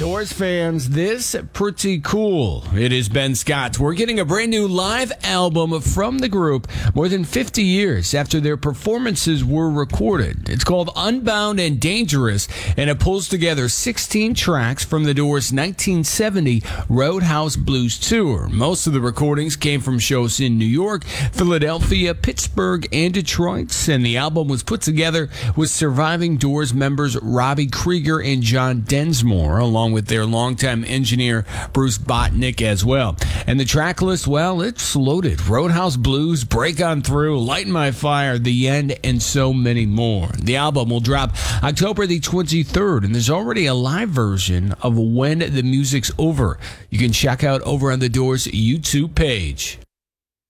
Doors fans, this pretty cool. It is Ben Scott. We're getting a brand new live album from the group more than 50 years after their performances were recorded. It's called Unbound and Dangerous, and it pulls together 16 tracks from the Doors' 1970 Roadhouse Blues Tour. Most of the recordings came from shows in New York, Philadelphia, Pittsburgh, and Detroit, and the album was put together with surviving Doors members Robbie Krieger and John Densmore, along with their longtime engineer Bruce Botnick as well. And the track list, well, it's loaded. Roadhouse Blues, Break On Through, Light My Fire, The End, and so many more. The album will drop October the 23rd, and there's already a live version of When the Music's Over. You can check out over on the Doors YouTube page.